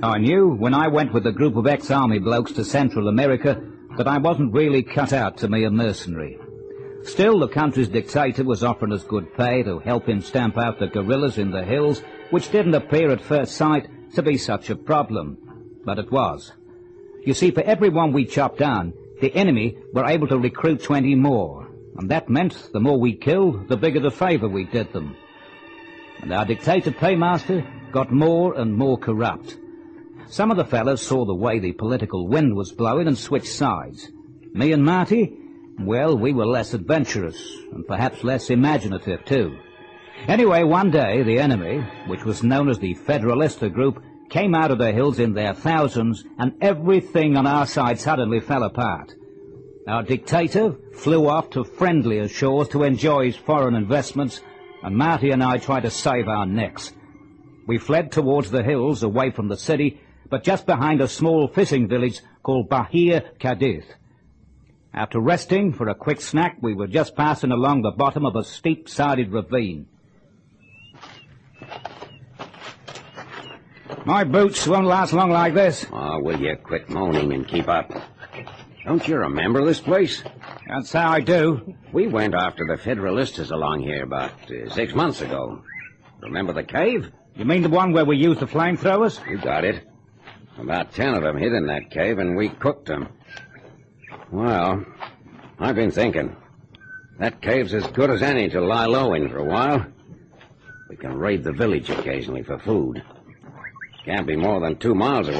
I knew when I went with a group of ex-army blokes to Central America that I wasn't really cut out to be a mercenary. Still, the country's dictator was offering us good pay to help him stamp out the guerrillas in the hills, which didn't appear at first sight to be such a problem. But it was. You see, for every one we chopped down, the enemy were able to recruit 20 more. And that meant the more we killed, the bigger the favour we did them. And our dictator paymaster got more and more corrupt. Some of the fellas saw the way the political wind was blowing and switched sides. Me and Marty, well, we were less adventurous and perhaps less imaginative too. Anyway, one day the enemy, which was known as the Federalista Group, came out of the hills in their thousands, and everything on our side suddenly fell apart. Our dictator flew off to friendlier shores to enjoy his foreign investments, and Marty and I tried to save our necks. We fled towards the hills away from the city, but just behind a small fishing village called Bahia Cadiz. After resting for a quick snack, we were just passing along the bottom of a steep-sided ravine. My boots won't last long like this. Oh, will you quit moaning and keep up? Don't you remember this place? That's how I do. We went after the Federalistas along here about 6 months ago. Remember the cave? You mean the one where we used the flamethrowers? You got it. About 10 of them hid in that cave, and we cooked them. Well, I've been thinking. That cave's as good as any to lie low in for a while. We can raid the village occasionally for food. Can't be more than 2 miles away.